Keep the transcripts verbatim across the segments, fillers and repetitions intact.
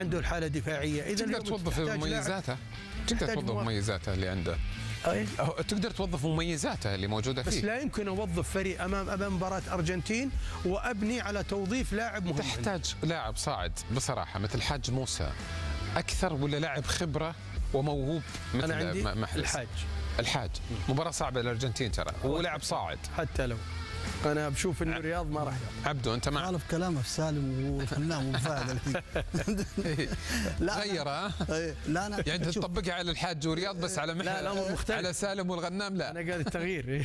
عنده الحاله الدفاعيه. اذا تقدر توظف مميزاته، تقدر توظف مميزاته اللي عنده. أي؟ تقدر توظف مميزاته اللي موجوده فيه. بس لا يمكن اوظف فريق امام امام مباراه ارجنتين وابني على توظيف لاعب مهم. تحتاج لاعب صاعد بصراحه مثل حاج موسى اكثر، ولا لاعب خبره وموهوب مثل أنا عندي محرز؟ الحاج. الحاج مباراه صعبه الارجنتين ترى، هو لاعب صاعد. حتى لو انا بشوف انه الرياض ما راح يلعب. عبدو انت مع خالف كلامه في سالم وفنان ومفاعل الحين. لا غيره. لا انا يعني تطبقها على الحاج ورياض بس على محمد. لا لا مختلف. على سالم والغنام لا. انا قال التغيير.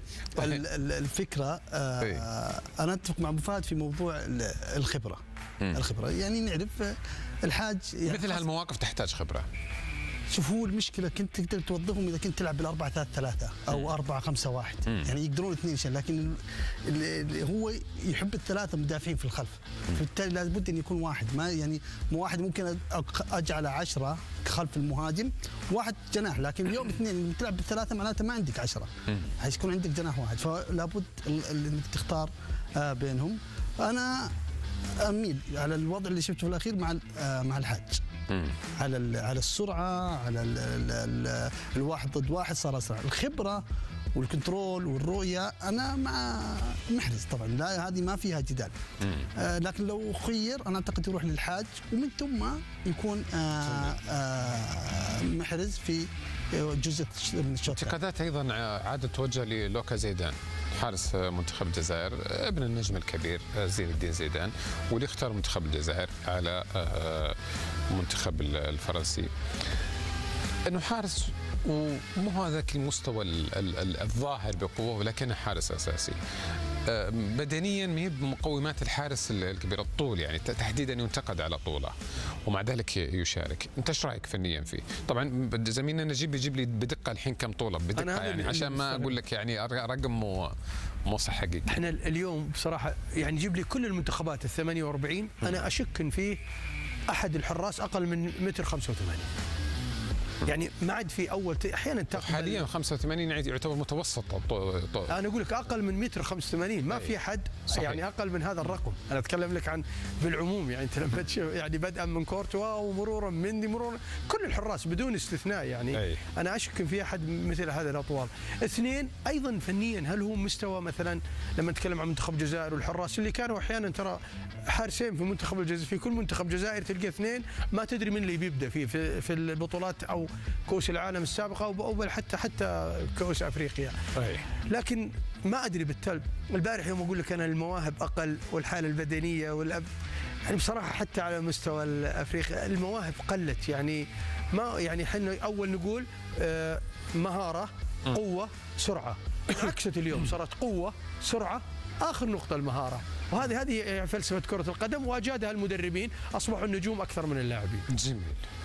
الفكره انا اتفق مع ابو فهد في موضوع الخبره. الخبره يعني نعرف الحاج يعني مثل هالمواقف تحتاج خبره. شوف هو المشكله كنت تقدر توظفهم اذا كنت تلعب بالأربعة ثلاثة ثلاثة او أربعة خمسة واحد، يعني يقدرون اثنين شيء، لكن اللي هو يحب الثلاثه مدافعين في الخلف، فبالتالي لابد ان يكون واحد، ما يعني مو واحد ممكن اجعل عشرة خلف المهاجم واحد جناح، لكن اليوم اثنين لما تلعب بالثلاثه معناته ما عندك عشرة، حيكون عندك جناح واحد، فلابد انك تختار بينهم. انا اميل على الوضع اللي شفته في الاخير مع مع الحاج. مم. على على السرعه، على ال ال ال الواحد ضد واحد صار اسرع، الخبره والكنترول والرؤيه انا مع محرز طبعا، لا هذه ما فيها جدال. آه لكن لو خير انا اعتقد يروح للحاج ومن ثم يكون آه آه محرز في جزء من الشوط. انتقادات ايضا عادت توجه للوكا زيدان حارس منتخب الجزائر ابن النجم الكبير زين الدين زيدان، واللي اختار منتخب الجزائر على منتخب الفرنسي، انه حارس ومو هذاك المستوى الظاهر بقوه، ولكنه حارس اساسي بدنيا، ما هي بمقومات الحارس الكبير، الطول يعني تحديدا ينتقد على طوله ومع ذلك يشارك. انت ايش رايك فنيا فيه؟ طبعا زميلنا نجيب بيجيب لي بدقه الحين كم طوله بدقه يعني عشان ما اقول لك يعني رقم مو مو صح حقيقي. احنا اليوم بصراحه يعني جيب لي كل المنتخبات ال ثمانية وأربعين انا اشك ان فيه احد الحراس اقل من متر خمسة وثمانين. يعني ما عاد في اول احيانا حاليا خمسة وثمانين يعتبر متوسط طول. انا اقول لك اقل من متر خمسة وثمانين ما في حد يعني اقل من هذا الرقم. انا اتكلم لك عن بالعموم، يعني انت لما تشوف يعني بدءا من كورتوا ومرورا مندي مرورا كل الحراس بدون استثناء يعني أي. انا اشك ان في احد مثل هذا الاطوال. اثنين ايضا فنيا هل هو مستوى مثلا لما نتكلم عن منتخب الجزائر والحراس اللي كانوا احيانا ترى حارسين في منتخب الجزائر، في كل منتخب جزائري تلقى اثنين ما تدري من اللي بيبدا فيه في, في البطولات او كؤوس العالم السابقه او حتى حتى كؤوس افريقيا. أي. لكن ما ادري بالتالي البارح يوم اقول لك انا المواهب اقل والحاله البدنيه والأب يعني بصراحه حتى على مستوى الافريقي المواهب قلت، يعني ما يعني احنا اول نقول آه مهاره قوه سرعه، عكست اليوم صارت قوه سرعه اخر نقطه المهاره، وهذه هذه فلسفه كره القدم واجادها المدربين، اصبحوا النجوم اكثر من اللاعبين. جميل.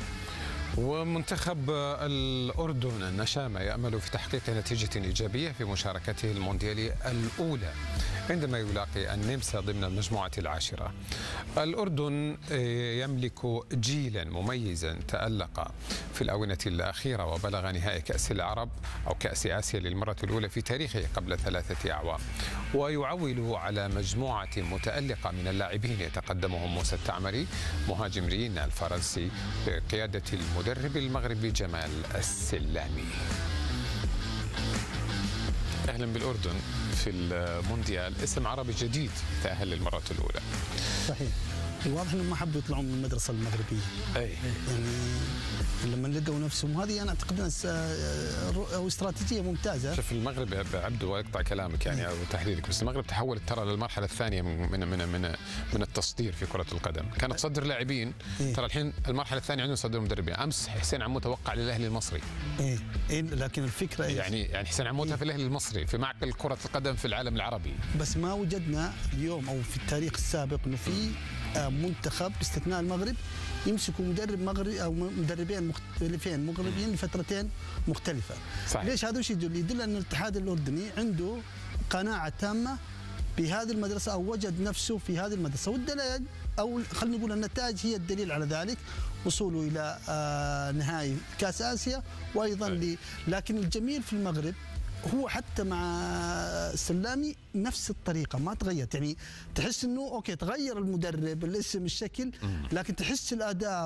ومنتخب الأردن النشامة يأمل في تحقيق نتيجة إيجابية في مشاركته المونديالي الأولى عندما يلاقي النمسا ضمن المجموعة العاشرة. الأردن يملك جيلا مميزا تألق في الآونة الأخيرة وبلغ نهائي كأس العرب أو كأس آسيا للمرة الأولى في تاريخه قبل ثلاثة أعوام، ويعول على مجموعة متألقة من اللاعبين يتقدمهم موسى التعمري مهاجم رين الفرنسي بقيادة المدرب المغربي جمال السلامي. أهلا بالأردن في المونديال، اسم عربي جديد تأهل للمرة الأولى. صحيح، واضح انهم ما حبوا يطلعون من المدرسه المغربيه. اي يعني لما لقوا نفسهم، هذه انا اعتقد انها استراتيجيه ممتازه. شوف المغرب عبدو ويقطع كلامك يعني او تحليلك، بس المغرب تحولت ترى للمرحله الثانيه من من من من, من التصدير في كره القدم، كانت تصدر لاعبين، ترى الحين المرحله الثانيه عندهم تصدر مدربين. امس حسين عموته وقع للاهلي المصري. ايه إيه لكن الفكره إيه؟ يعني يعني حسين عموته في الاهلي المصري في معقل كره القدم في العالم العربي. بس ما وجدنا اليوم او في التاريخ السابق انه في منتخب باستثناء المغرب يمسكوا مدرب مغربي او مدربين مختلفين مغربيين لفترتين مختلفه. صحيح. ليش هذا وش يدل؟ يدل ان الاتحاد الاردني عنده قناعه تامه بهذه المدرسه او وجد نفسه في هذه المدرسه، والدليل او خلينا نقول النتائج هي الدليل على ذلك، وصوله الى نهائي كاس اسيا وايضا ل... لكن الجميل في المغرب هو حتى مع السلامي نفس الطريقه ما تغيرت، يعني تحس انه اوكي تغير المدرب الاسم الشكل لكن تحس الاداء